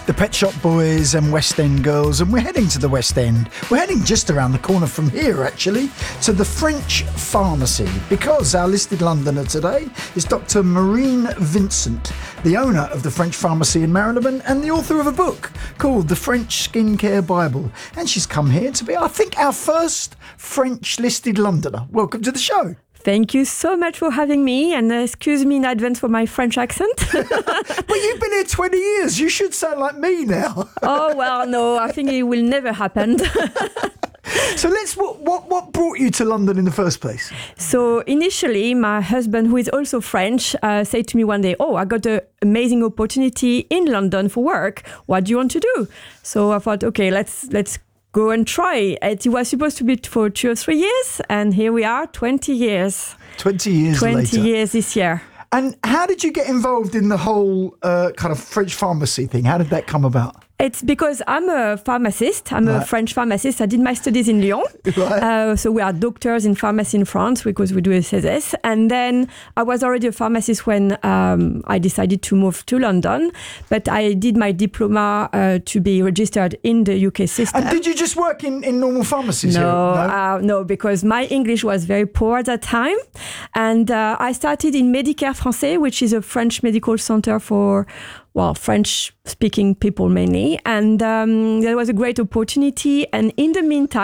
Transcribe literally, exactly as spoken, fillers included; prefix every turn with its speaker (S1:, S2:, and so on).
S1: the Pet Shop Boys and West End Girls, and we're heading to the West End. We're heading just around the corner from here, actually, to the French Pharmacy, because our listed Londoner today is Doctor Maureen Vincent, the owner of the French Pharmacy in Marylebone and the author of a book called The French Skincare Bible. And she's come here to be, I think, our first French listed Londoner. Welcome to the show.
S2: Thank you so much for having me, and uh, excuse me in advance for my French accent.
S1: But you've been here twenty years. You should sound like me now.
S2: Oh, well, no, I think it will never happen.
S1: So let's, what, what what brought you to London in the first place?
S2: So initially, my husband, who is also French, uh, said to me one day, oh, I got an amazing opportunity in London for work. What do you want to do? So I thought, okay, let's let's go and try. It was supposed to be for two or three years, and here we are, twenty years.
S1: twenty years
S2: twenty
S1: later.
S2: years this year.
S1: And how did you get involved in the whole uh, kind of French pharmacy thing? How did that come about?
S2: It's because I'm a pharmacist. I'm
S1: right.
S2: a French pharmacist. I did my studies in Lyon.
S1: Right.
S2: Uh, so we are doctors in pharmacy in France because we do S S S. And then I was already a pharmacist when um, I decided to move to London. But I did my diploma uh, to be registered in the U K system.
S1: And did you just work in, in normal pharmacies?
S2: No,
S1: here? No?
S2: Uh, no, because my English was very poor at that time. And uh, I started in Médicare Français, which is a French medical center for well, French-speaking people mainly. And um, there was a great opportunity. And in the meantime,